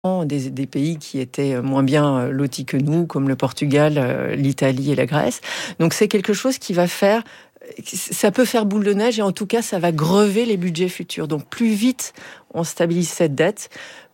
des pays qui étaient moins bien lotis que nous, comme le Portugal, l'Italie et la Grèce. Donc c'est quelque chose qui va faire... Ça peut faire boule de neige et en tout cas, ça va grever les budgets futurs. Donc plus vite on stabilise cette dette,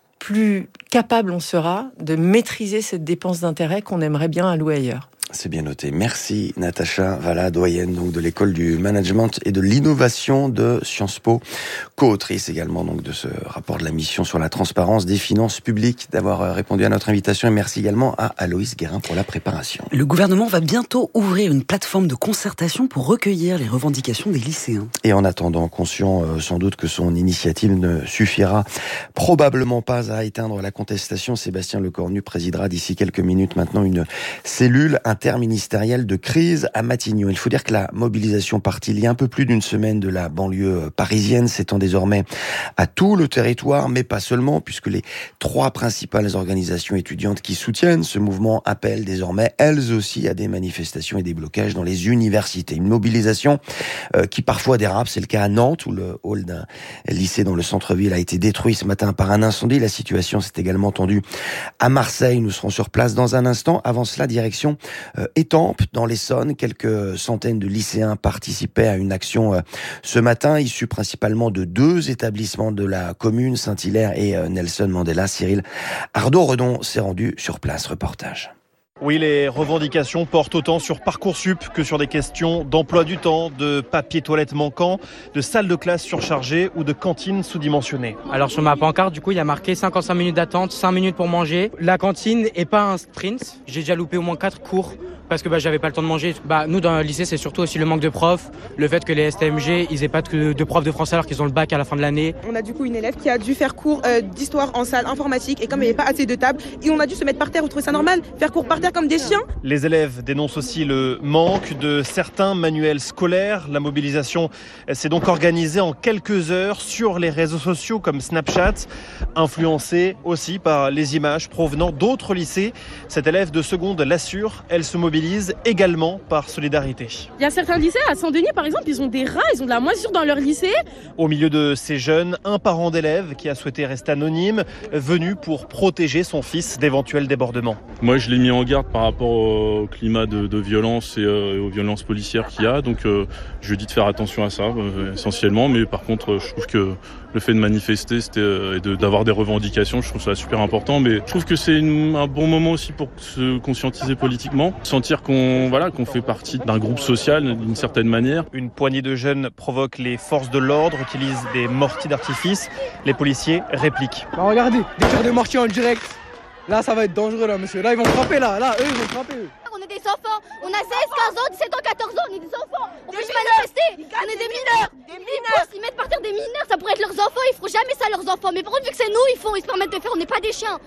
plus capable on sera de maîtriser cette dépense d'intérêt qu'on aimerait bien allouer ailleurs. C'est bien noté. Merci Natacha Valla, doyenne donc de l'école du management et de l'innovation de Sciences Po, co-autrice également donc de ce rapport de la mission sur la transparence des finances publiques, d'avoir répondu à notre invitation, et merci également à Aloïs Guérin pour la préparation. Le gouvernement va bientôt ouvrir une plateforme de concertation pour recueillir les revendications des lycéens. Et en attendant, conscient sans doute que son initiative ne suffira probablement pas à éteindre la contestation, Sébastien Lecornu présidera d'ici quelques minutes maintenant une cellule interministérielle de crise à Matignon. Il faut dire que la mobilisation partie il y a un peu plus d'une semaine de la banlieue parisienne s'étend désormais à tout le territoire, mais pas seulement, puisque les 3 principales organisations étudiantes qui soutiennent ce mouvement appellent désormais elles aussi à des manifestations et des blocages dans les universités. Une mobilisation qui parfois dérape, c'est le cas à Nantes où le hall d'un lycée dans le centre-ville a été détruit ce matin par un incendie. La situation s'est également tendue à Marseille. Nous serons sur place dans un instant. Avant cela, direction Étampes, dans l'Essonne. Quelques centaines de lycéens participaient à une action ce matin, issue principalement de 2 établissements de la commune, Saint-Hilaire et Nelson Mandela. Cyril Arnaud-Redon s'est rendu sur place. Reportage. Oui, les revendications portent autant sur Parcoursup que sur des questions d'emploi du temps, de papier toilette manquant, de salles de classe surchargées ou de cantines sous-dimensionnées. Alors sur ma pancarte, du coup, il y a marqué 55 minutes d'attente, 5 minutes pour manger. La cantine est pas un sprint. J'ai déjà loupé au moins 4 cours parce que j'avais pas le temps de manger. Nous, dans le lycée, c'est surtout aussi le manque de profs, le fait que les STMG, ils aient pas de profs de français alors qu'ils ont le bac à la fin de l'année. On a du coup une élève qui a dû faire cours d'histoire en salle informatique et comme il n'y avait pas assez de tables, et on a dû se mettre par terre. Vous trouvez ça normal? Faire cours par terre comme des chiens? Les élèves dénoncent aussi le manque de certains manuels scolaires. La mobilisation s'est donc organisée en quelques heures sur les réseaux sociaux comme Snapchat, influencée aussi par les images provenant d'autres lycées. Cette élève de seconde l'assure, elle se mobilise également par solidarité. Il y a certains lycées, à Saint-Denis par exemple, ils ont des rats, ils ont de la moisissure dans leur lycée. Au milieu de ces jeunes, un parent d'élève qui a souhaité rester anonyme, venu pour protéger son fils d'éventuels débordements. Moi je l'ai mis en garde par rapport au climat de violence et aux violences policières qu'il y a, donc je lui ai dit de faire attention à ça essentiellement, mais par contre je trouve que le fait de manifester et d'avoir des revendications, je trouve ça super important, mais je trouve que c'est un bon moment aussi pour se conscientiser politiquement, sentir qu'on fait partie d'un groupe social d'une certaine manière. Une poignée de jeunes provoque les forces de l'ordre, utilisent des mortiers d'artifice. Les policiers répliquent. Regardez, des tirs de mortier en direct. Là, ça va être dangereux, là, monsieur. Là, ils vont frapper, là, eux, ils vont frapper. On est des enfants, on a 16, 15 ans, 17 ans, 14 ans, on est des enfants. On veut juste manifester, on est des mineurs. Ils mettent par terre des mineurs, ça pourrait être leurs enfants, ils feront jamais ça leurs enfants. Mais par contre, vu que c'est nous, ils se permettent de faire, on n'est pas des chiens.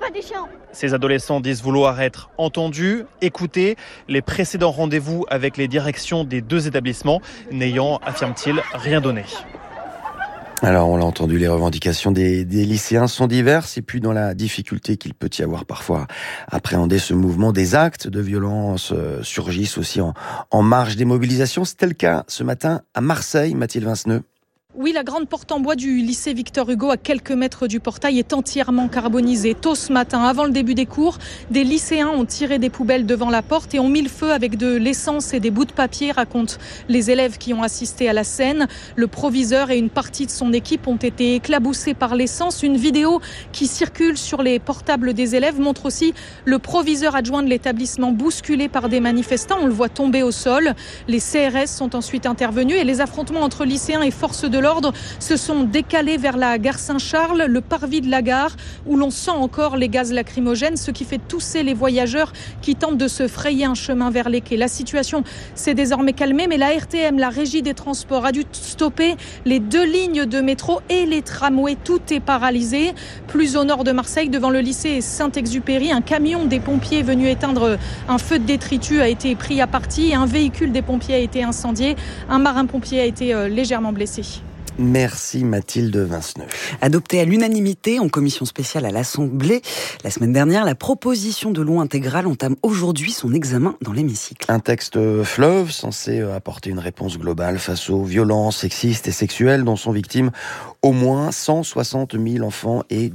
Ces adolescents disent vouloir être entendus, écoutés. Les précédents rendez-vous avec les directions des 2 établissements n'ayant, affirme-t-il, rien donné. Alors, on l'a entendu, les revendications des lycéens sont diverses, et puis dans la difficulté qu'il peut y avoir parfois à appréhender ce mouvement, des actes de violence surgissent aussi en marge des mobilisations. C'était le cas ce matin à Marseille, Mathilde Vinceneux. Oui, la grande porte en bois du lycée Victor Hugo, à quelques mètres du portail, est entièrement carbonisée. Tôt ce matin, avant le début des cours, des lycéens ont tiré des poubelles devant la porte et ont mis le feu avec de l'essence et des bouts de papier, racontent les élèves qui ont assisté à la scène. Le proviseur et une partie de son équipe ont été éclaboussés par l'essence. Une vidéo qui circule sur les portables des élèves montre aussi le proviseur adjoint de l'établissement bousculé par des manifestants. On le voit tomber au sol. Les CRS sont ensuite intervenus et les affrontements entre lycéens et forces de l'ordre se sont décalés vers la gare Saint-Charles, le parvis de la gare, où l'on sent encore les gaz lacrymogènes, ce qui fait tousser les voyageurs qui tentent de se frayer un chemin vers les quais. La situation s'est désormais calmée, mais la RTM, la Régie des Transports, a dû stopper les 2 lignes de métro et les tramways. Tout est paralysé. Plus au nord de Marseille, devant le lycée Saint-Exupéry, un camion des pompiers venu éteindre un feu de détritus a été pris à partie et un véhicule des pompiers a été incendié. Un marin-pompier a été légèrement blessé. Merci Mathilde Vinceneux. Adoptée à l'unanimité en commission spéciale à l'Assemblée la semaine dernière, la proposition de loi intégrale entame aujourd'hui son examen dans l'hémicycle. Un texte fleuve censé apporter une réponse globale face aux violences sexistes et sexuelles dont sont victimes au moins 160 000 enfants et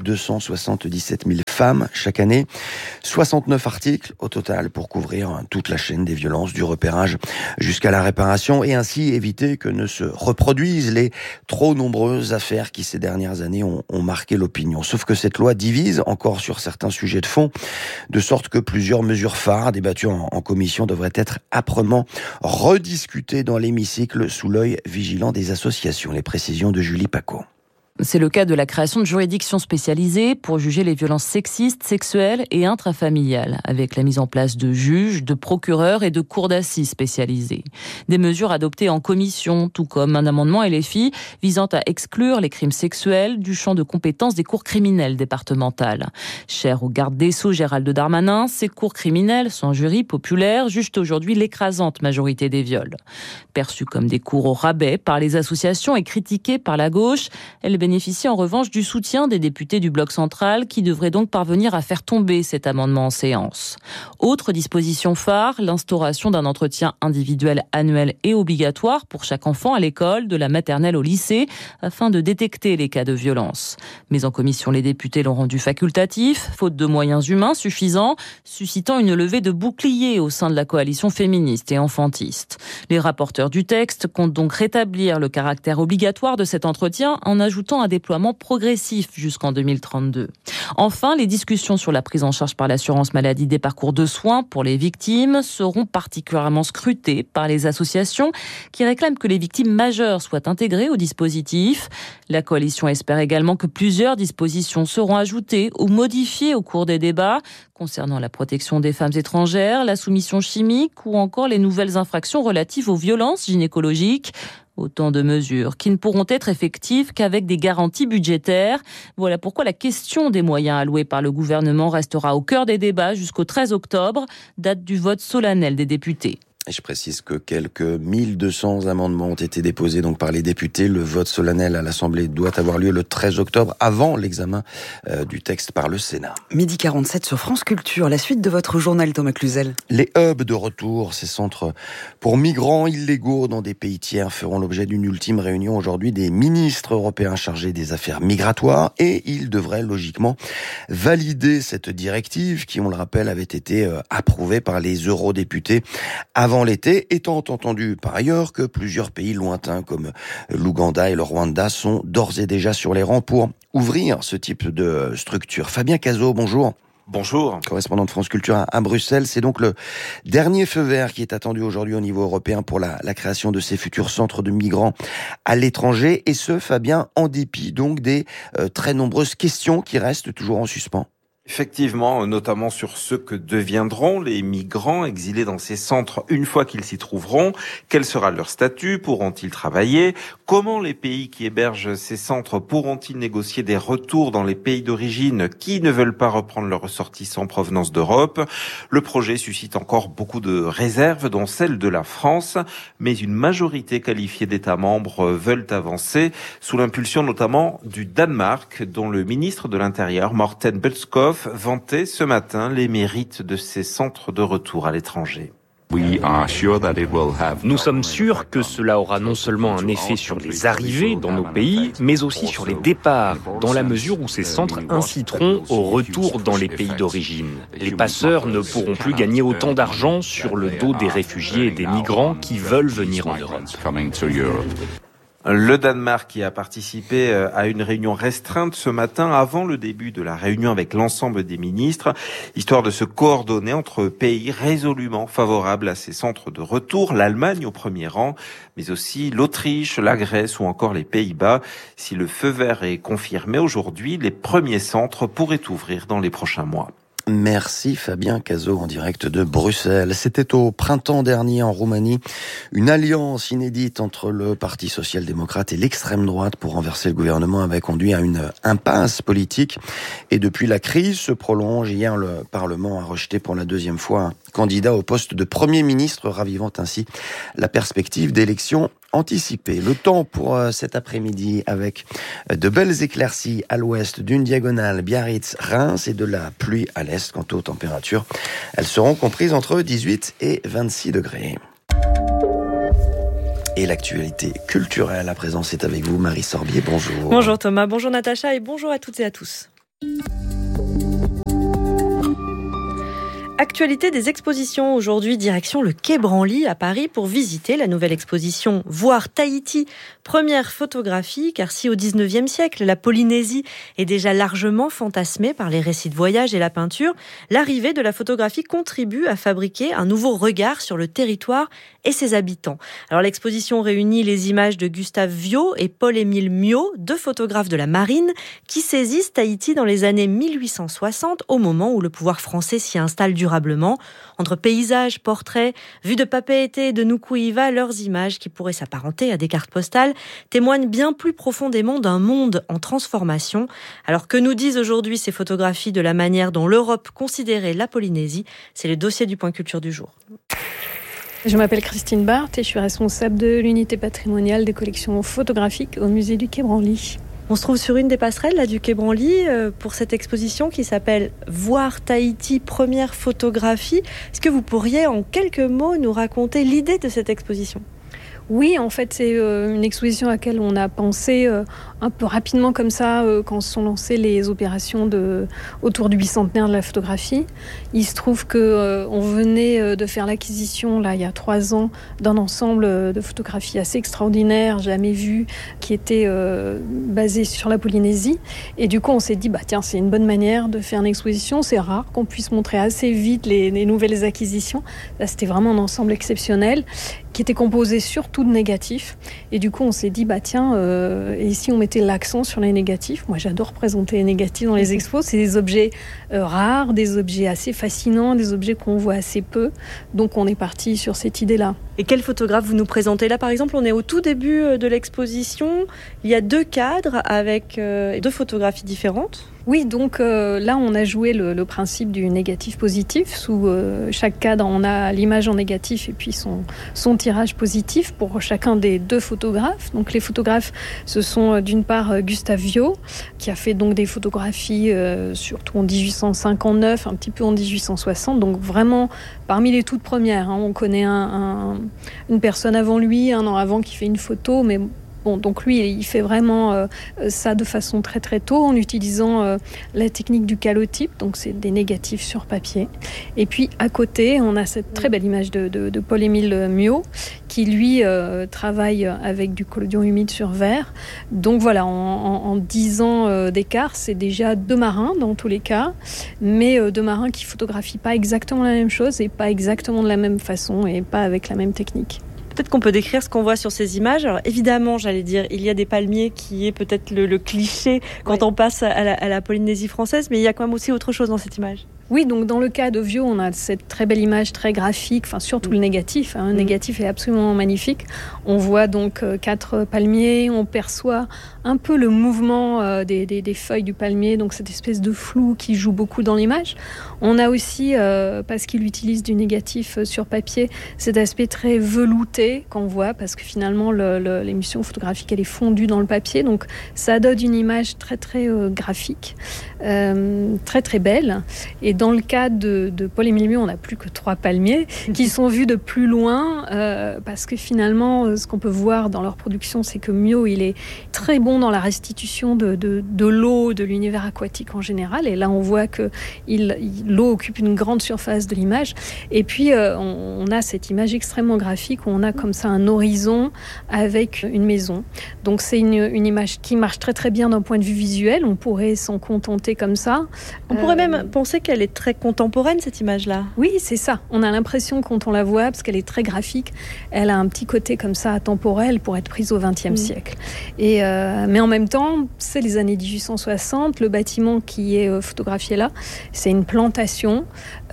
277 000 femmes chaque année. 69 articles au total pour couvrir toute la chaîne des violences, du repérage jusqu'à la réparation, et ainsi éviter que ne se reproduisent les trop nombreuses affaires qui ces dernières années ont marqué l'opinion. Sauf que cette loi divise encore sur certains sujets de fond, de sorte que plusieurs mesures phares débattues en commission devraient être âprement rediscutées dans l'hémicycle sous l'œil vigilant des associations. Les précisions de Julie Paco. C'est le cas de la création de juridictions spécialisées pour juger les violences sexistes, sexuelles et intrafamiliales, avec la mise en place de juges, de procureurs et de cours d'assises spécialisées. Des mesures adoptées en commission, tout comme un amendement LFI visant à exclure les crimes sexuels du champ de compétences des cours criminelles départementales. Cher au garde des Sceaux Gérald Darmanin, ces cours criminelles, sans jury populaire, jugent aujourd'hui l'écrasante majorité des viols. Perçues comme des cours au rabais par les associations et critiquées par la gauche, elles bénéficie en revanche du soutien des députés du bloc central qui devraient donc parvenir à faire tomber cet amendement en séance. Autre disposition phare, l'instauration d'un entretien individuel annuel et obligatoire pour chaque enfant à l'école, de la maternelle au lycée, afin de détecter les cas de violence. Mais en commission, les députés l'ont rendu facultatif, faute de moyens humains suffisants, suscitant une levée de boucliers au sein de la coalition féministe et enfantiste. Les rapporteurs du texte comptent donc rétablir le caractère obligatoire de cet entretien en ajoutant un déploiement progressif jusqu'en 2032. Enfin, les discussions sur la prise en charge par l'assurance maladie des parcours de soins pour les victimes seront particulièrement scrutées par les associations qui réclament que les victimes majeures soient intégrées au dispositif. La coalition espère également que plusieurs dispositions seront ajoutées ou modifiées au cours des débats concernant la protection des femmes étrangères, la soumission chimique ou encore les nouvelles infractions relatives aux violences gynécologiques. Autant de mesures qui ne pourront être effectives qu'avec des garanties budgétaires. Voilà pourquoi la question des moyens alloués par le gouvernement restera au cœur des débats jusqu'au 13 octobre, date du vote solennel des députés. Et je précise que quelques 1200 amendements ont été déposés donc par les députés. Le vote solennel à l'Assemblée doit avoir lieu le 13 octobre, avant l'examen du texte par le Sénat. 12h47 sur France Culture. La suite de votre journal, Thomas Cluzel. Les hubs de retour, ces centres pour migrants illégaux dans des pays tiers, feront l'objet d'une ultime réunion aujourd'hui des ministres européens chargés des affaires migratoires, et ils devraient logiquement valider cette directive qui, on le rappelle, avait été approuvée par les eurodéputés avant l'été, étant entendu par ailleurs que plusieurs pays lointains comme l'Ouganda et le Rwanda sont d'ores et déjà sur les rangs pour ouvrir ce type de structure. Fabien Cazot, bonjour. Bonjour. Correspondant de France Culture à Bruxelles. C'est donc le dernier feu vert qui est attendu aujourd'hui au niveau européen pour la création de ces futurs centres de migrants à l'étranger. Et ce, Fabien, en dépit donc des très nombreuses questions qui restent toujours en suspens. Effectivement, notamment sur ce que deviendront les migrants exilés dans ces centres une fois qu'ils s'y trouveront. Quel sera leur statut? Pourront-ils travailler? Comment les pays qui hébergent ces centres pourront-ils négocier des retours dans les pays d'origine qui ne veulent pas reprendre leurs ressortissants en provenance d'Europe? Le projet suscite encore beaucoup de réserves, dont celle de la France, mais une majorité qualifiée d'États membres veulent avancer, sous l'impulsion notamment du Danemark, dont le ministre de l'Intérieur, Morten Bødskov, vantait ce matin les mérites de ces centres de retour à l'étranger. Nous sommes sûrs que cela aura non seulement un effet sur les arrivées dans nos pays, mais aussi sur les départs, dans la mesure où ces centres inciteront au retour dans les pays d'origine. Les passeurs ne pourront plus gagner autant d'argent sur le dos des réfugiés et des migrants qui veulent venir en Europe. Le Danemark qui a participé à une réunion restreinte ce matin avant le début de la réunion avec l'ensemble des ministres, histoire de se coordonner entre pays résolument favorables à ces centres de retour, l'Allemagne au premier rang, mais aussi l'Autriche, la Grèce ou encore les Pays-Bas. Si le feu vert est confirmé aujourd'hui, les premiers centres pourraient ouvrir dans les prochains mois. Merci Fabien Cazot en direct de Bruxelles. C'était au printemps dernier en Roumanie, une alliance inédite entre le Parti social-démocrate et l'extrême droite pour renverser le gouvernement avait conduit à une impasse politique. Et depuis, la crise se prolonge. Hier, le Parlement a rejeté pour la deuxième fois un candidat au poste de Premier ministre, ravivant ainsi la perspective d'élections anticipées. Le temps pour cet après-midi avec de belles éclaircies à l'ouest d'une diagonale Biarritz-Reims et de la pluie à l'est. Quant aux températures, elles seront comprises entre 18 et 26 degrés. Et l'actualité culturelle à présent, c'est avec vous, Marie Sorbier. Bonjour. Bonjour Thomas, bonjour Natacha et bonjour à toutes et à tous. Actualité des expositions. Aujourd'hui, direction le Quai Branly à Paris pour visiter la nouvelle exposition Voir Tahiti, première photographie, car si au 19e siècle, la Polynésie est déjà largement fantasmée par les récits de voyage et la peinture, l'arrivée de la photographie contribue à fabriquer un nouveau regard sur le territoire et ses habitants. Alors l'exposition réunit les images de Gustave Viau et Paul-Émile Miot, deux photographes de la marine, qui saisissent Tahiti dans les années 1860, au moment où le pouvoir français s'y installe durablement. Entre paysages, portraits, vues de Papeete et de Nuku'iva, leurs images, qui pourraient s'apparenter à des cartes postales, témoignent bien plus profondément d'un monde en transformation. Alors que nous disent aujourd'hui ces photographies de la manière dont l'Europe considérait la Polynésie? C'est le dossier du Point Culture du jour. Je m'appelle Christine Barthes et je suis responsable de l'unité patrimoniale des collections photographiques au musée du Quai Branly. On se trouve sur une des passerelles là, du Quai Branly pour cette exposition qui s'appelle Voir Tahiti, première photographie. Est-ce que vous pourriez en quelques mots nous raconter l'idée de cette exposition ? Oui, en fait, c'est une exposition à laquelle on a pensé un peu rapidement comme ça quand se sont lancées les opérations autour du bicentenaire de la photographie. Il se trouve qu'on venait de faire l'acquisition, là, il y a 3 ans, d'un ensemble de photographies assez extraordinaires, jamais vues, qui était basé sur la Polynésie. Et du coup, on s'est dit, tiens, c'est une bonne manière de faire une exposition. C'est rare qu'on puisse montrer assez vite les nouvelles acquisitions. Là, c'était vraiment un ensemble exceptionnel qui était composé surtout de négatifs. Et du coup, on s'est dit, tiens, et si on mettait l'accent sur les négatifs? Moi, j'adore présenter les négatifs dans les expos. C'est des objets rares, des objets assez fascinants, des objets qu'on voit assez peu. Donc, on est parti sur cette idée-là. Et quel photographe vous nous présentez là? Par exemple, on est au tout début de l'exposition. Il y a 2 cadres avec 2 photographies différentes. Oui, donc là, on a joué le principe du négatif positif. Sous chaque cadre, on a l'image en négatif et puis son tirage positif pour chacun des 2 photographes. Donc les photographes, ce sont d'une part Gustave Viau, qui a fait donc des photographies surtout en 1859, un petit peu en 1860. Donc vraiment parmi les toutes premières. On connaît une personne avant lui, 1 an avant, qui fait une photo, mais bon, donc lui, il fait vraiment ça de façon très très tôt en utilisant la technique du calotype, donc c'est des négatifs sur papier. Et puis à côté, on a cette très belle image de Paul-Émile Miot qui lui travaille avec du collodion humide sur verre. Donc voilà, en 10 ans d'écart, c'est déjà 2 marins dans tous les cas, mais 2 marins qui photographient pas exactement la même chose et pas exactement de la même façon et pas avec la même technique. Peut-être qu'on peut décrire ce qu'on voit sur ces images. Alors évidemment, j'allais dire, il y a des palmiers qui est peut-être le cliché quand on passe à la Polynésie française, mais il y a quand même aussi autre chose dans cette image. Oui, donc dans le cas de Viau, on a cette très belle image très graphique, enfin surtout le négatif. Le négatif est absolument magnifique. On voit donc 4 palmiers, on perçoit un peu le mouvement des feuilles du palmier, donc cette espèce de flou qui joue beaucoup dans l'image. On a aussi, parce qu'il utilise du négatif sur papier, cet aspect très velouté qu'on voit, parce que finalement l'émission photographique elle est fondue dans le papier, donc ça donne une image très très graphique, très très belle. Et dans le cas de Paul-Émile Miot, on n'a plus que 3 palmiers qui sont vus de plus loin, parce que finalement, ce qu'on peut voir dans leur production, c'est que Miot, il est très bon dans la restitution de l'eau, de l'univers aquatique en général. Et là, on voit que l'eau occupe une grande surface de l'image. Et puis, on a cette image extrêmement graphique où on a comme ça un horizon avec une maison. Donc, c'est une image qui marche très très bien d'un point de vue visuel. On pourrait s'en contenter comme ça. On pourrait même penser qu'elle est très contemporaine, cette image-là. Oui, c'est ça. On a l'impression quand on la voit, parce qu'elle est très graphique, elle a un petit côté comme ça atemporel pour être prise au XXe siècle. Mais en même temps, c'est les années 1860. Le bâtiment qui est photographié là, c'est une plantation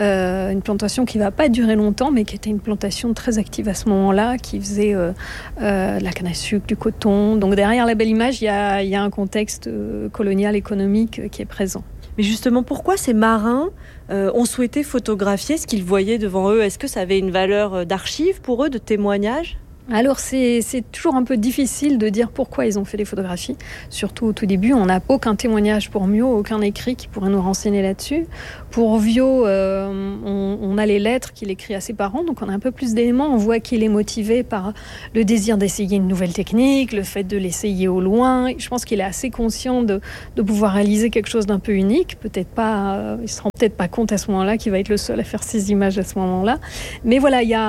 qui ne va pas durer longtemps, mais qui était une plantation très active à ce moment-là, qui faisait la canne à sucre, du coton. Donc derrière la belle image, il y a un contexte colonial économique qui est présent. Mais justement, pourquoi ces marins ont souhaité photographier ce qu'ils voyaient devant eux ? Est-ce que ça avait une valeur d'archive pour eux, de témoignage ? Alors c'est toujours un peu difficile de dire pourquoi ils ont fait des photographies. Surtout au tout début, on n'a aucun témoignage pour Mio, aucun écrit qui pourrait nous renseigner là-dessus. Pour Vio, on a les lettres qu'il écrit à ses parents, donc on a un peu plus d'éléments. On voit qu'il est motivé par le désir d'essayer une nouvelle technique, le fait de l'essayer au loin. Je pense qu'il est assez conscient de pouvoir réaliser quelque chose d'un peu unique. Peut-être pas, il se rend peut-être pas compte à ce moment-là qu'il va être le seul à faire ces images à ce moment-là. Mais voilà, il y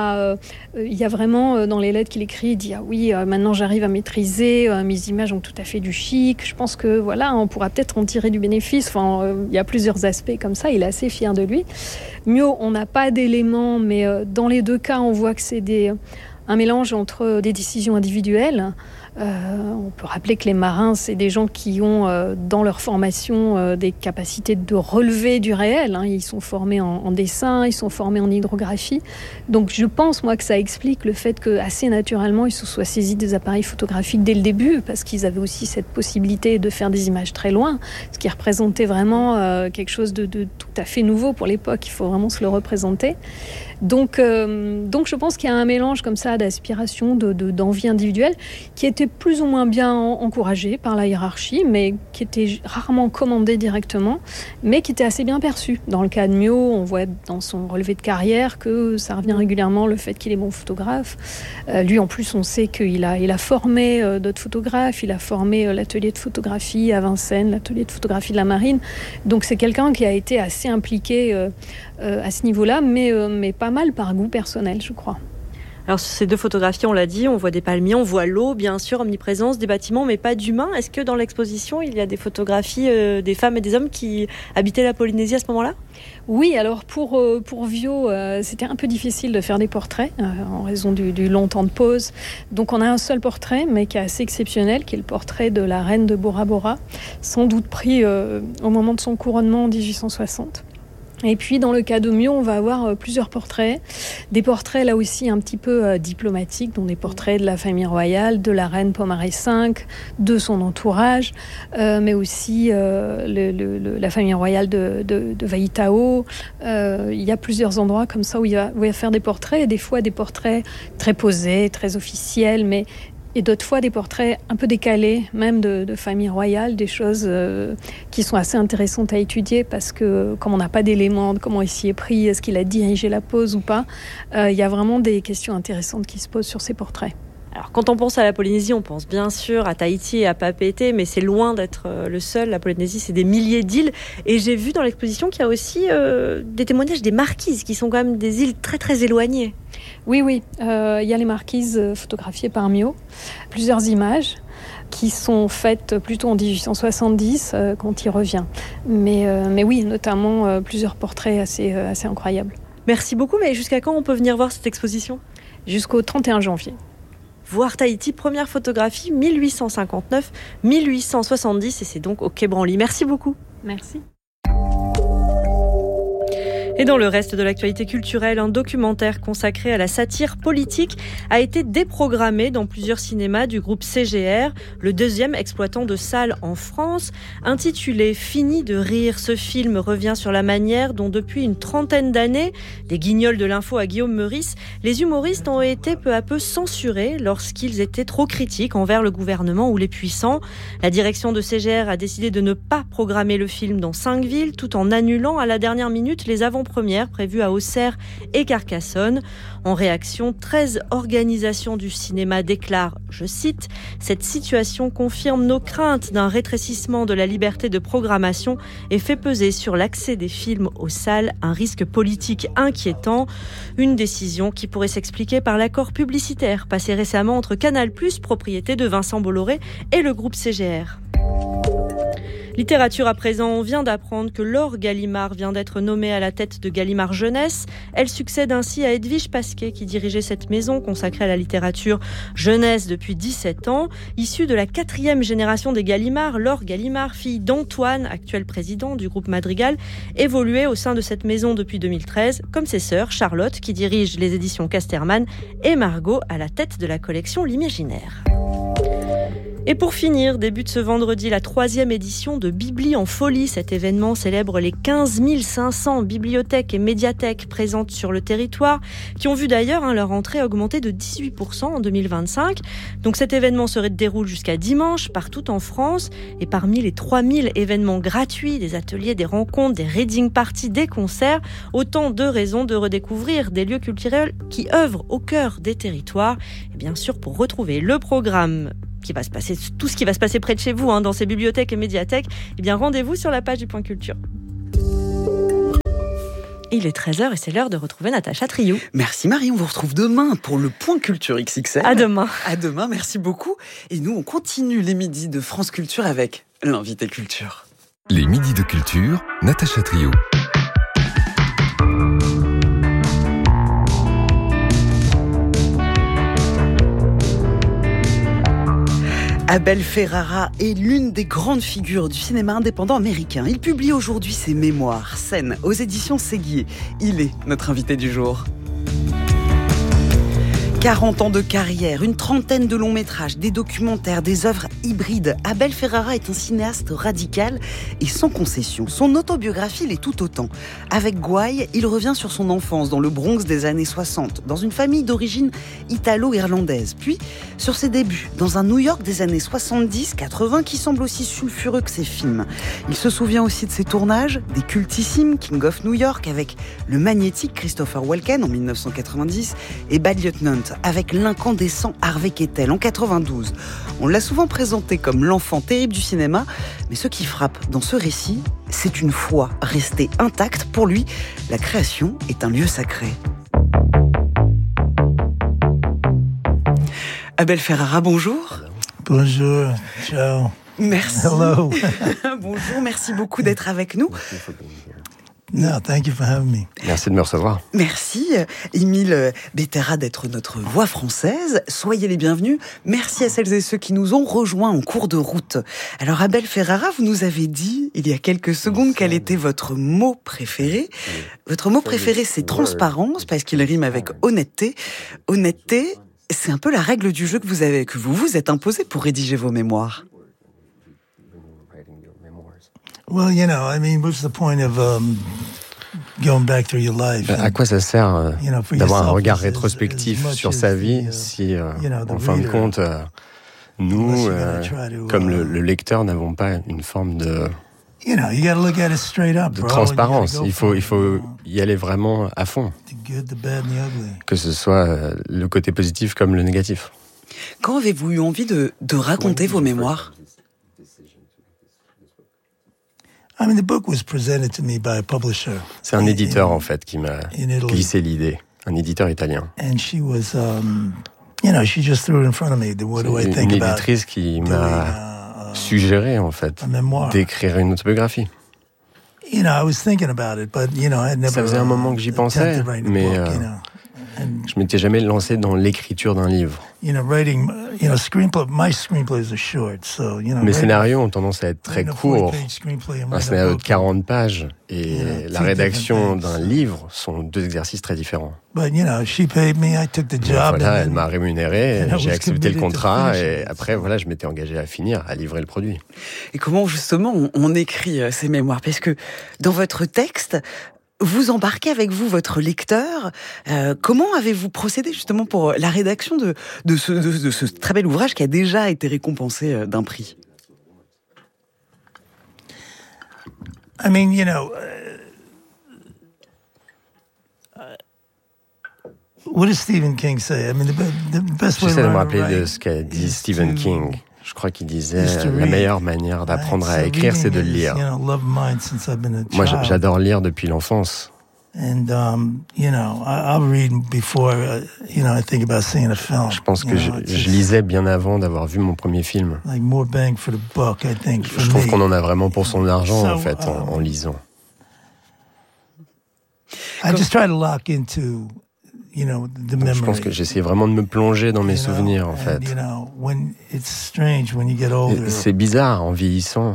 a vraiment dans les lettres qu'il écrit, il dit maintenant j'arrive à maîtriser, mes images ont tout à fait du chic. Je pense que voilà, on pourra peut-être en tirer du bénéfice. Enfin, il y a plusieurs aspects comme ça. Il est assez fier de lui. Mio, on n'a pas d'éléments, mais dans les deux cas, on voit que c'est un mélange entre des décisions individuelles. On peut rappeler que les marins, c'est des gens qui ont dans leur formation des capacités de relever du réel. Ils sont formés en dessin, ils sont formés en hydrographie. Donc je pense, moi, que ça explique le fait qu'assez naturellement, ils se soient saisis des appareils photographiques dès le début, parce qu'ils avaient aussi cette possibilité de faire des images très loin, ce qui représentait vraiment quelque chose de tout à fait nouveau pour l'époque. Il faut vraiment se le représenter. Donc je pense qu'il y a un mélange comme ça d'aspiration, d'envie individuelle qui était plus ou moins bien encouragé par la hiérarchie, mais qui était rarement commandé directement, mais qui était assez bien perçu. Dans le cas de Mio, on voit dans son relevé de carrière que ça revient régulièrement, le fait qu'il est bon photographe. Lui, en plus, on sait qu'il a formé d'autres photographes, il a formé l'atelier de photographie à Vincennes, l'atelier de photographie de la Marine. Donc c'est quelqu'un qui a été assez impliqué à ce niveau-là, mais pas mal par goût personnel, je crois. Alors sur ces deux photographies, on l'a dit, on voit des palmiers, on voit l'eau, bien sûr, omniprésence, des bâtiments, mais pas d'humains. Est-ce que dans l'exposition, il y a des photographies des femmes et des hommes qui habitaient la Polynésie à ce moment-là ? Oui, alors pour Vio, c'était un peu difficile de faire des portraits en raison du long temps de pause. Donc on a un seul portrait, mais qui est assez exceptionnel, qui est le portrait de la reine de Bora Bora, sans doute pris au moment de son couronnement en 1860. Et puis dans le cas de Mio, on va avoir plusieurs portraits, des portraits là aussi un petit peu diplomatiques, dont des portraits de la famille royale, de la reine Pomaré V, de son entourage, mais aussi la famille royale de Vaïtao. Il y a plusieurs endroits comme ça où il va faire des portraits, et des fois des portraits très posés, très officiels, et d'autres fois des portraits un peu décalés, même de famille royale, des choses qui sont assez intéressantes à étudier, parce que comme on n'a pas d'éléments de comment il s'y est pris, est-ce qu'il a dirigé la pose ou pas, il y a vraiment des questions intéressantes qui se posent sur ces portraits. Alors, quand on pense à la Polynésie, on pense bien sûr à Tahiti et à Papeete, mais c'est loin d'être le seul. La Polynésie, c'est des milliers d'îles. Et j'ai vu dans l'exposition qu'il y a aussi des témoignages des marquises, qui sont quand même des îles très très éloignées. Oui, il y a les marquises photographiées par Mio. Plusieurs images qui sont faites plutôt en 1870, quand il revient. Mais oui, notamment plusieurs portraits assez incroyables. Merci beaucoup, mais jusqu'à quand on peut venir voir cette exposition ? Jusqu'au 31 janvier. Voir Tahiti, première photographie, 1859-1870, et c'est donc au Quai Branly. Merci beaucoup. Merci. Et dans le reste de l'actualité culturelle, un documentaire consacré à la satire politique a été déprogrammé dans plusieurs cinémas du groupe CGR, le deuxième exploitant de salles en France. Intitulé « Fini de rire », ce film revient sur la manière dont depuis une trentaine d'années, des guignols de l'info à Guillaume Meurice, les humoristes ont été peu à peu censurés lorsqu'ils étaient trop critiques envers le gouvernement ou les puissants. La direction de CGR a décidé de ne pas programmer le film dans 5 villes, tout en annulant à la dernière minute les avant-premières prévues à Auxerre et Carcassonne. En réaction, 13 organisations du cinéma déclarent, je cite, « Cette situation confirme nos craintes d'un rétrécissement de la liberté de programmation et fait peser sur l'accès des films aux salles un risque politique inquiétant. » Une décision qui pourrait s'expliquer par l'accord publicitaire passé récemment entre Canal+, propriété de Vincent Bolloré, et le groupe CGR. Littérature à présent, on vient d'apprendre que Laure Gallimard vient d'être nommée à la tête de Gallimard Jeunesse. Elle succède ainsi à Edwige Pasquet qui dirigeait cette maison consacrée à la littérature jeunesse depuis 17 ans. Issue de la 4e génération des Gallimard, Laure Gallimard, fille d'Antoine, actuel président du groupe Madrigal, évoluait au sein de cette maison depuis 2013, comme ses sœurs Charlotte qui dirige les éditions Casterman et Margot à la tête de la collection L'Imaginaire. Et pour finir, débute ce vendredi la 3e édition de Bibli en folie. Cet événement célèbre les 15 500 bibliothèques et médiathèques présentes sur le territoire, qui ont vu d'ailleurs leur entrée augmenter de 18% en 2025. Donc cet événement se déroule jusqu'à dimanche, partout en France. Et parmi les 3000 événements gratuits, des ateliers, des rencontres, des reading parties, des concerts, autant de raisons de redécouvrir des lieux culturels qui œuvrent au cœur des territoires. Et bien sûr, pour retrouver le programme qui va se passer, tout ce qui va se passer près de chez vous, dans ces bibliothèques et médiathèques, eh bien rendez-vous sur la page du Point Culture. Il est 13h et c'est l'heure de retrouver Natacha Triou. Merci Marie, on vous retrouve demain pour le Point Culture XXL. À demain. À demain, merci beaucoup. Et nous, on continue les midis de France Culture avec l'invité culture. Les midis de culture, Natacha Triou. Abel Ferrara est l'une des grandes figures du cinéma indépendant américain. Il publie aujourd'hui ses mémoires, scènes, aux éditions Séguier. Il est notre invité du jour. 40 ans de carrière, une trentaine de longs métrages, des documentaires, des œuvres hybrides. Abel Ferrara est un cinéaste radical et sans concession. Son autobiographie l'est tout autant. Avec Gouaille, il revient sur son enfance dans le Bronx des années 60, dans une famille d'origine italo-irlandaise. Puis sur ses débuts, dans un New York des années 70-80 qui semble aussi sulfureux que ses films. Il se souvient aussi de ses tournages, des cultissimes King of New York avec le magnétique Christopher Walken en 1990 et Bad Lieutenant avec l'incandescent Harvey Keitel en 92. On l'a souvent présenté comme l'enfant terrible du cinéma, mais ce qui frappe dans ce récit, c'est une foi restée intacte. Pour lui, la création est un lieu sacré. Abel Ferrara, bonjour. Bonjour, ciao. Merci. Hello. Bonjour, merci beaucoup d'être avec nous. No, thank you for having me. Merci de me recevoir. Merci, Émile Bettera, d'être notre voix française. Soyez les bienvenus. Merci à celles et ceux qui nous ont rejoints en cours de route. Alors, Abel Ferrara, vous nous avez dit, il y a quelques secondes, quel était votre mot préféré. Votre mot préféré, c'est transparence, parce qu'il rime avec honnêteté. Honnêteté, c'est un peu la règle du jeu que vous vous êtes imposé pour rédiger vos mémoires. Well, you know, I mean, what's the point of going back through your life? À quoi ça sert d'avoir un regard rétrospectif sur sa vie si, en fin de compte, nous, comme le lecteur, n'avons pas une forme de transparence. Il faut y aller vraiment à fond, que ce soit le côté positif comme le négatif. Quand avez-vous eu envie de raconter vos mémoires ? C'est un éditeur, en fait, qui m'a glissé l'idée. Un éditeur italien. Une éditrice qui m'a suggéré, en fait, d'écrire une autobiographie. Ça faisait un moment que j'y pensais, mais je m'étais jamais lancé dans l'écriture d'un livre. Mes scénarios ont tendance à être très courts. Un scénario de 40 pages et la rédaction d'un livre sont deux exercices très différents. Voilà, elle m'a rémunéré, j'ai accepté le contrat et après, voilà, je m'étais engagé à finir, à livrer le produit. Et comment justement on écrit ces mémoires ? Parce que dans votre texte, vous embarquez avec vous votre lecteur. Comment avez-vous procédé justement pour la rédaction de ce très bel ouvrage qui a déjà été récompensé d'un prix ? I mean, you know, what does Stephen King say? I mean, the best way. J'essaie de me rappeler de ce qu'a dit Stephen King. Je crois qu'il disait la meilleure manière d'apprendre à écrire, c'est de le lire. Moi, j'adore lire depuis l'enfance. Je pense que je lisais bien avant d'avoir vu mon premier film. Je trouve qu'on en a vraiment pour son argent, en fait, en lisant. Donc, je pense que j'essayais vraiment de me plonger dans mes souvenirs, en fait. C'est bizarre en vieillissant.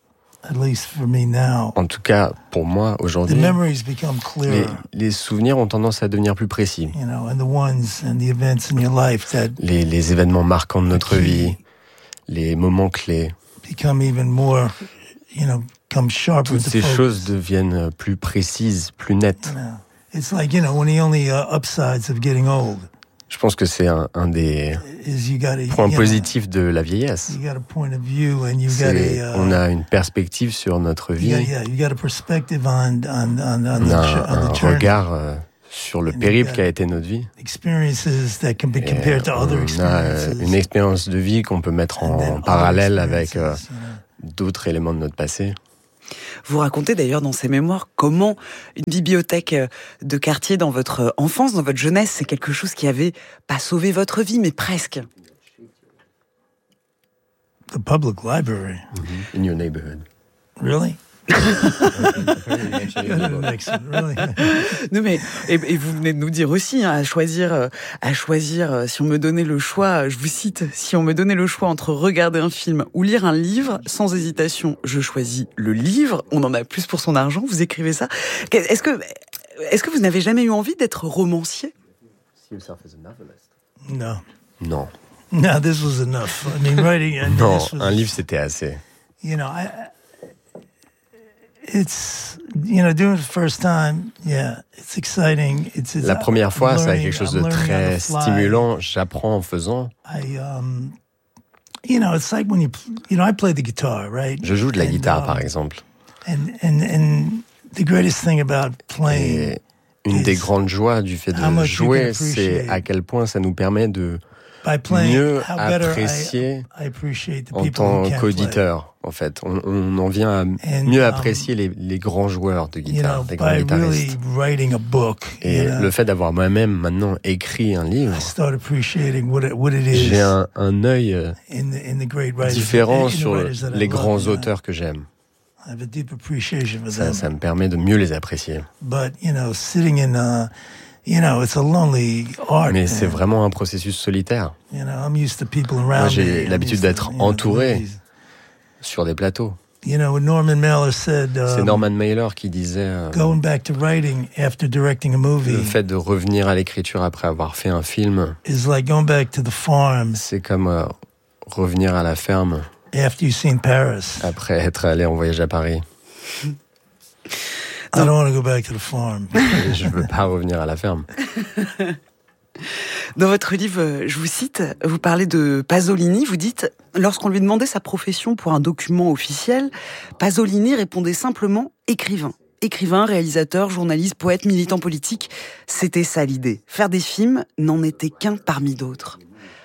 En tout cas, pour moi, aujourd'hui, les souvenirs ont tendance à devenir plus précis. Les événements marquants de notre vie, les moments clés. Toutes ces choses deviennent plus précises, plus nettes. Je pense que c'est un des points positifs de la vieillesse. On a une perspective sur notre vie. On a un regard sur le périple qu'a été notre vie. On a une expérience de vie qu'on peut mettre en parallèle avec d'autres éléments de notre passé. Vous racontez d'ailleurs dans ces mémoires comment une bibliothèque de quartier dans votre enfance, dans votre jeunesse, c'est quelque chose qui avait pas sauvé votre vie, mais presque. The public library. In your neighborhood. Really? Non mais et vous venez de nous dire aussi à choisir si on me donnait le choix, je vous cite, si on me donnait le choix entre regarder un film ou lire un livre, sans hésitation, je choisis le livre. On en a plus pour son argent. Vous écrivez ça. Est-ce que vous n'avez jamais eu envie d'être romancier? No. Non. No, this was enough. I mean, writing. Non, un livre c'était assez. You know, it's, you know, doing it the first time, yeah, it's exciting. It's La première fois, c'est quelque chose de très stimulant. J'apprends en faisant. You know, it's like when I play the guitar, right? Je joue de la guitare, par exemple. And the greatest thing about playing. Et une des grandes joies du fait de jouer, c'est à quel point ça nous permet de mieux apprécier en tant qu'auditeur, en fait. On en vient à mieux apprécier les grands joueurs de guitare, les grands guitaristes. Et le fait d'avoir moi-même maintenant écrit un livre, j'ai un œil différent sur les grands auteurs que j'aime. Ça me permet de mieux les apprécier. Mais c'est vraiment un processus solitaire. Moi, j'ai l'habitude d'être entouré sur des plateaux. C'est Norman Mailer qui disait le fait de revenir à l'écriture après avoir fait un film, c'est comme revenir à la ferme après être allé en voyage à Paris. I don't want to go back to the farm. Je veux pas revenir à la ferme. Dans votre livre, je vous cite, vous parlez de Pasolini, vous dites « Lorsqu'on lui demandait sa profession pour un document officiel, Pasolini répondait simplement « écrivain ». Écrivain, réalisateur, journaliste, poète, militant politique, c'était ça l'idée. Faire des films n'en était qu'un parmi d'autres.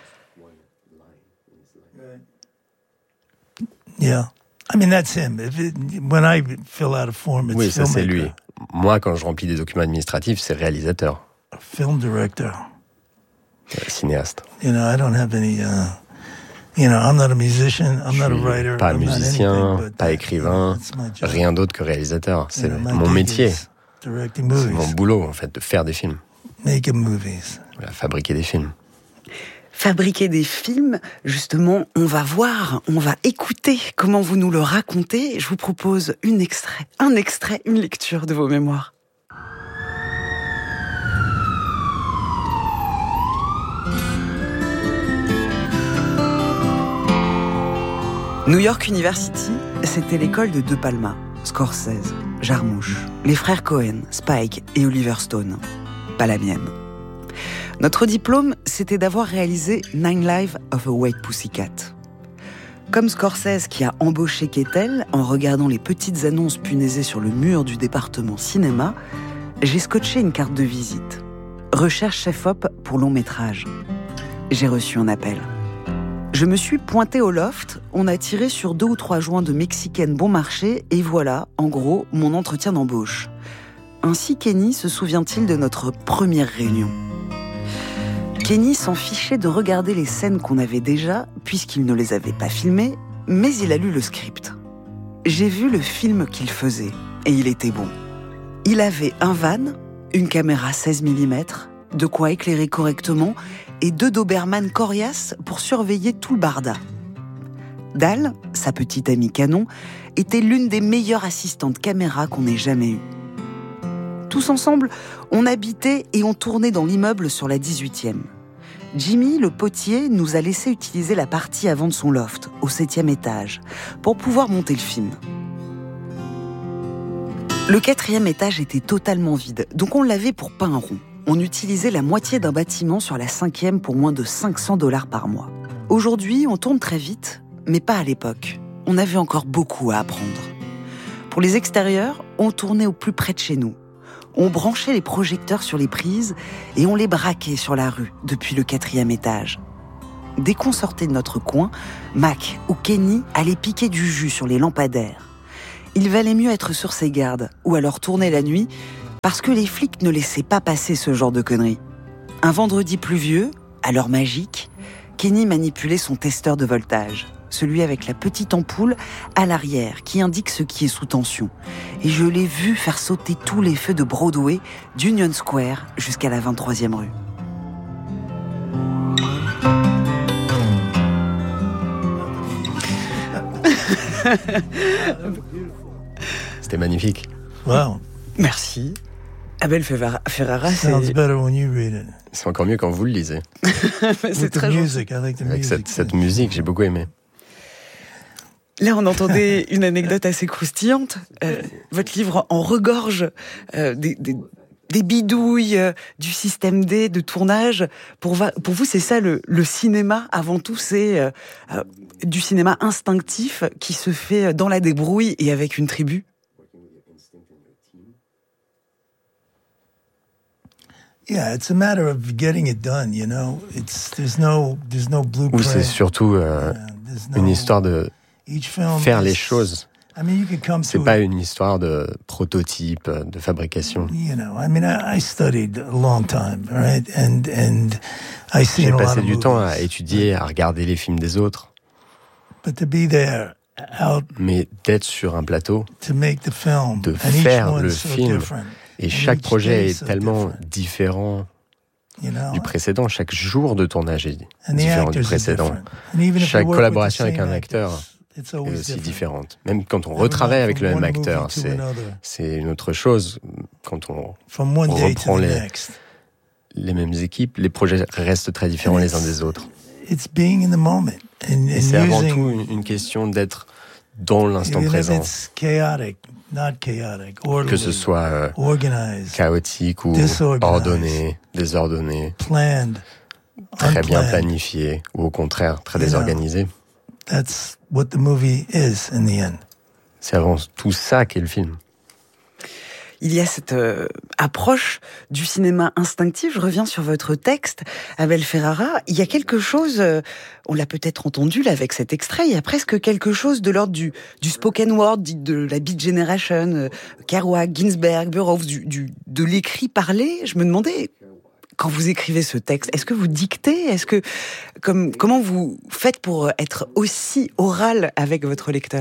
Yeah. I mean, that's him. When I fill out a form, it's oui, ça c'est lui. Moi, quand je remplis des documents administratifs, c'est réalisateur. Film director. Cinéaste. You know, I don't have any. I'm not a musician. I'm not a writer. Pas musicien, pas écrivain, rien d'autre que réalisateur. C'est mon métier. C'est mon boulot, en fait, de faire des films. Making movies. Voilà, fabriquer des films. Fabriquer des films, justement, on va voir, on va écouter comment vous nous le racontez. Je vous propose un extrait, une lecture de vos mémoires. New York University, c'était l'école de De Palma, Scorsese, Jarmusch, les frères Cohen, Spike et Oliver Stone. Pas la mienne. Notre diplôme, c'était d'avoir réalisé 9 Lives of a White Pussycat. Comme Scorsese qui a embauché Kettel en regardant les petites annonces punaisées sur le mur du département cinéma, j'ai scotché une carte de visite. Recherche chef-op pour long métrage. J'ai reçu un appel. Je me suis pointée au loft, on a tiré sur 2 ou 3 joints de mexicaine bon marché et voilà, en gros, mon entretien d'embauche. Ainsi Kenny se souvient-il de notre première réunion. Kenny s'en fichait de regarder les scènes qu'on avait déjà, puisqu'il ne les avait pas filmées, mais il a lu le script. J'ai vu le film qu'il faisait, et il était bon. Il avait un van, une caméra 16 mm, de quoi éclairer correctement, et 2 Doberman coriaces pour surveiller tout le barda. Dal, sa petite amie canon, était l'une des meilleures assistantes caméra qu'on ait jamais eues. Tous ensemble, on habitait et on tournait dans l'immeuble sur la 18e. Jimmy, le potier, nous a laissé utiliser la partie avant de son loft, au 7e étage, pour pouvoir monter le film. Le 4e étage était totalement vide, donc on l'avait pour pas un rond. On utilisait la moitié d'un bâtiment sur la 5e pour moins de $500 par mois. Aujourd'hui, on tourne très vite, mais pas à l'époque. On avait encore beaucoup à apprendre. Pour les extérieurs, on tournait au plus près de chez nous. On branchait les projecteurs sur les prises et on les braquait sur la rue depuis le 4e étage. Dès qu'on sortait de notre coin, Mac ou Kenny allaient piquer du jus sur les lampadaires. Il valait mieux être sur ses gardes ou alors tourner la nuit parce que les flics ne laissaient pas passer ce genre de conneries. Un vendredi pluvieux, à l'heure magique, Kenny manipulait son testeur de voltage, celui avec la petite ampoule à l'arrière qui indique ce qui est sous tension. Et je l'ai vu faire sauter tous les feux de Broadway, d'Union Square jusqu'à la 23e rue. C'était magnifique. Wow. Merci. Abel Ferrara, c'est encore mieux quand vous le lisez. C'est très gentil. Avec cette musique, j'ai beaucoup aimé. Là, on entendait une anecdote assez croustillante. Votre livre en regorge des bidouilles du système D de tournage. Pour vous, c'est ça le cinéma. Avant tout, c'est du cinéma instinctif qui se fait dans la débrouille et avec une tribu. Yeah, it's a matter of getting it done, you know. There's no blueprint. Ou c'est surtout une histoire de faire les choses. C'est pas une histoire de prototype, de fabrication. You know, I mean, I studied a long time, right? And I see J'ai passé du temps à étudier, à regarder les films des autres. But to be there, mais d'être sur un plateau, de faire le film, et chaque projet est tellement différent du précédent. Chaque jour de tournage est différent du précédent. Chaque collaboration avec un acteur est aussi différente. Même quand on retravaille avec le même acteur, c'est une autre chose. Quand on reprend les mêmes équipes, les projets restent très différents les uns des autres. Et c'est avant tout une question d'être dans l'instant présent. Que ce soit chaotique ou ordonné, désordonné, très bien planifié ou au contraire très désorganisé. C'est avant tout ça qu'est le film. Il y a cette approche du cinéma instinctif. Je reviens sur votre texte, Abel Ferrara. Il y a quelque chose, on l'a peut-être entendu là avec cet extrait, il y a presque quelque chose de l'ordre du spoken word, de la Beat Generation, Kerouac, Ginsberg, Burroughs, de l'écrit parlé. Je me demandais, quand vous écrivez ce texte, est-ce que vous dictez ? Comment vous faites pour être aussi oral avec votre lecteur ?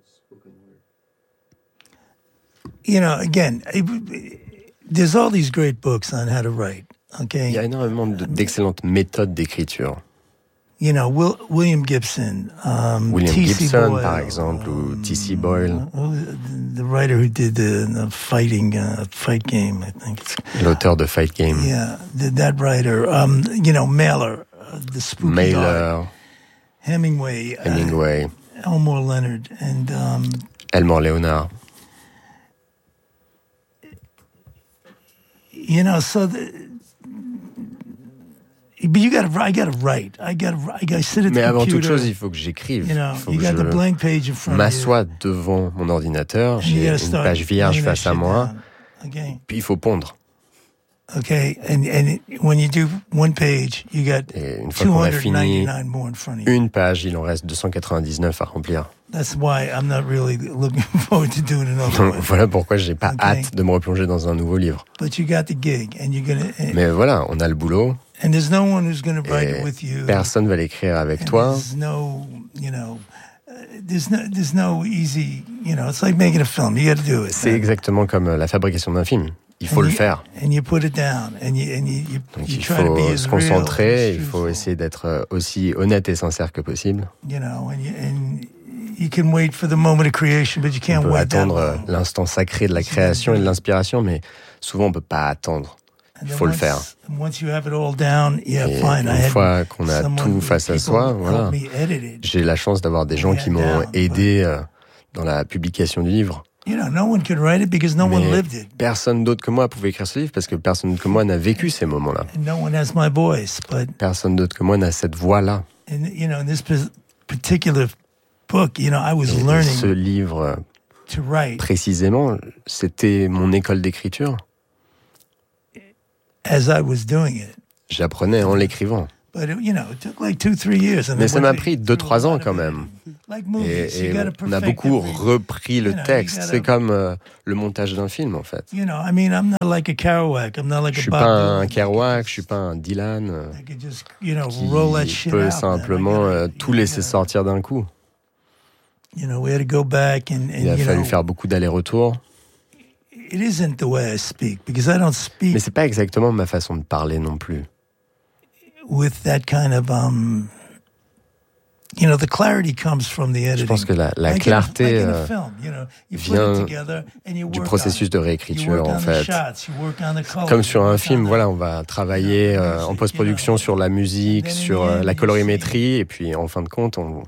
You know, again, there's all these great books on how to write, okay? Il y a énormément d'excellentes méthodes d'écriture. You know, William Gibson, Boyle, par exemple, ou T.C. Boyle. The writer who did the Fight Game, I think. L'auteur de Fight Game. Yeah, that writer. You know, Mailer, The Spooky Mailer, Dog. Hemingway. Elmore Leonard and Elmore Leonard. You know, but I gotta write. I sit at the computer. Mais avant toute chose, il faut que j'écrive. You know, il faut you que got the blank page in front of you. M'assois devant mon ordinateur, j'ai une page vierge face à moi, puis il faut pondre. Okay, and when you do one page, you got et une fois qu'on a fini 299 more in front of you. Une page, il en reste 299 à remplir. That's why I'm not really looking forward to doing another one. Voilà pourquoi j'ai pas hâte de me replonger dans un nouveau livre. But you got the gig, and you're gonna. Mais voilà, on a le boulot. And there's no one who's gonna write it with you. Personne va l'écrire avec toi. There's no, you know, there's no easy, you know, it's like making a film. You got to do it. C'est exactement comme la fabrication d'un film. Il faut le faire. And you put it down, and you Donc il faut se concentrer, il faut essayer d'être aussi honnête et sincère que possible. You know, and you can wait for the moment of creation, but you can't wait. On peut attendre l'instant sacré de la création et de l'inspiration, mais souvent on peut pas attendre. il faut le faire. Et une fois qu'on a tout face à soi, voilà, j'ai la chance d'avoir des gens qui m'ont aidé dans la publication du livre. Mais personne d'autre que moi pouvait écrire ce livre parce que personne d'autre que moi n'a vécu ces moments-là. Personne d'autre que moi n'a cette voix-là. Et ce livre, précisément, c'était mon école d'écriture. J'apprenais en l'écrivant. Mais ça m'a pris 2-3 ans quand même. Et on a beaucoup repris le texte. C'est comme le montage d'un film, en fait. Je suis pas un Kerouac, je suis pas un Dylan qui peut simplement tout laisser sortir d'un coup. Il a fallu faire beaucoup d'allers-retours. Mais c'est pas exactement ma façon de parler non plus. Je pense que la clarté vient du processus de réécriture, en fait. Comme sur un film, voilà, on va travailler en post-production sur la musique, sur la colorimétrie, et puis en fin de compte, on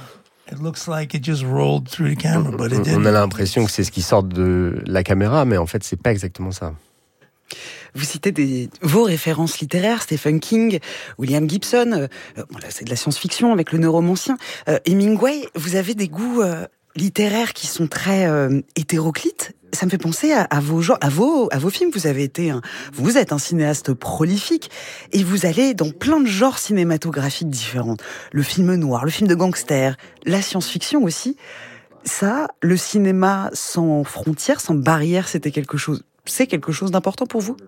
a l'impression que c'est ce qui sort de la caméra, mais en fait, c'est pas exactement ça. Vous citez vos références littéraires, Stephen King, William Gibson, là, c'est de la science-fiction avec le neuromancien. Hemingway, vous avez des goûts littéraires qui sont très hétéroclites. Ça me fait penser à vos films. Vous êtes un cinéaste prolifique et vous allez dans plein de genres cinématographiques différents. Le film noir, le film de gangster, la science-fiction aussi. Ça, le cinéma sans frontières, sans barrières, c'est quelque chose d'important pour vous?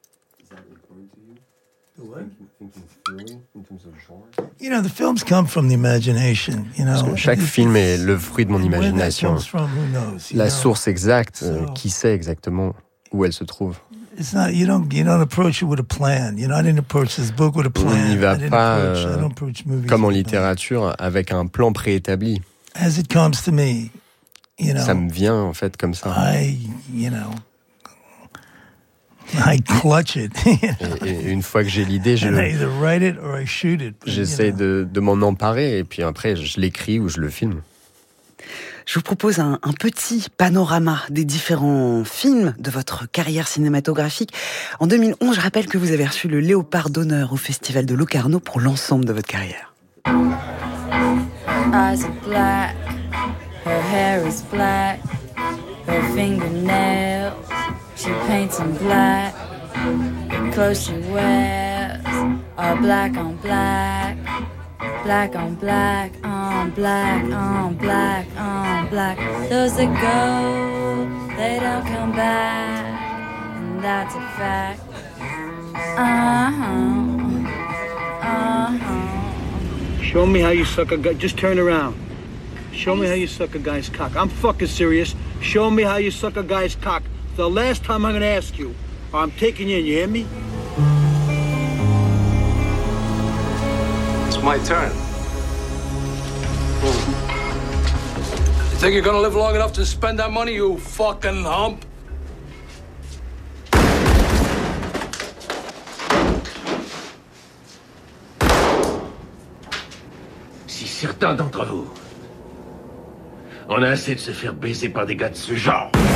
Parce que chaque film est le fruit de mon imagination. La source exacte, qui sait exactement où elle se trouve. On n'y va pas comme en littérature avec un plan préétabli. Ça me vient en fait comme ça. Et une fois que j'ai l'idée, j'essaie de m'en emparer et puis après je l'écris ou je le filme. Je vous propose un petit panorama des différents films de votre carrière cinématographique. En 2011, je rappelle que vous avez reçu le Léopard d'honneur au Festival de Locarno pour l'ensemble de votre carrière. Eyes are black, her hair is black, her fingernails she paints in black, the clothes she wears are black on black, black on black on black on black on black. Those that go, they don't come back, and that's a fact. Show me how you suck a guy. Just turn around. Show me how you suck a guy's cock. I'm fucking serious. Show me how you suck a guy's cock. The last time I'm gonna ask you, or I'm taking you in, you hear me? It's my turn. You think you're gonna live long enough to spend that money, you fucking hump? Si certains d'entre vous, on a assez de se faire baiser par des gars de ce genre.